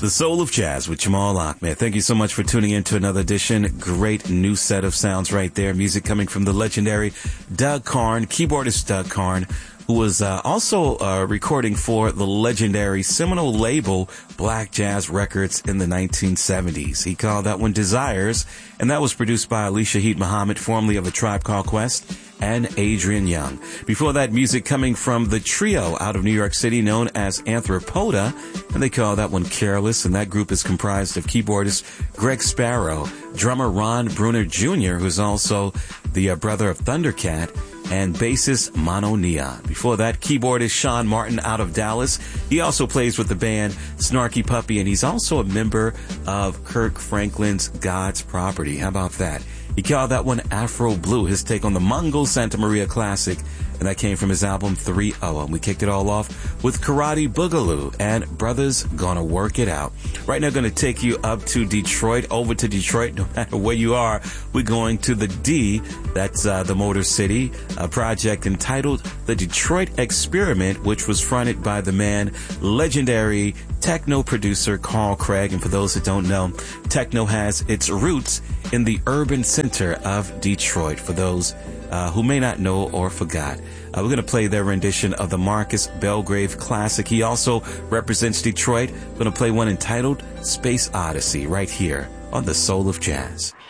The Soul of Jazz with Jamal Ahmed. Thank you so much for tuning in to another edition. Great new set of sounds right there. Music coming from the legendary Doug Karn, keyboardist Doug Karn, who was also recording for the legendary seminal label Black Jazz Records in the 1970s. He called that one Desires, and that was produced by Ali Shaheed Muhammad, formerly of A Tribe Called Quest, and Adrian Young. Before that, music coming from the trio out of New York City known as Anthropoda, and they call that one Careless, and that group is comprised of keyboardist Greg Sparrow, drummer Ron Bruner Jr., who's also the brother of Thundercat, and bassist Mono Neon. Before that, keyboardist Sean Martin out of Dallas. He also plays with the band Snarky Puppy, and he's also a member of Kirk Franklin's God's Property. How about that? He called that one Afro Blue, his take on the Mungo Santa Maria classic, and that came from his album 3-0. And we kicked it all off with Karate Boogaloo and Brothers Gonna Work It Out. Right now, going to take you up to Detroit, over to Detroit. No matter where you are, we're going to the D, that's the Motor City, a project entitled The Detroit Experiment, which was fronted by the man, legendary techno producer Carl Craig. And for those that don't know, techno has its roots in the urban center of Detroit, for those who may not know or forgot. We're going to play their rendition of the Marcus Belgrave classic. He also represents Detroit. We're going to play one entitled Space Odyssey right here on The Soul of Jazz.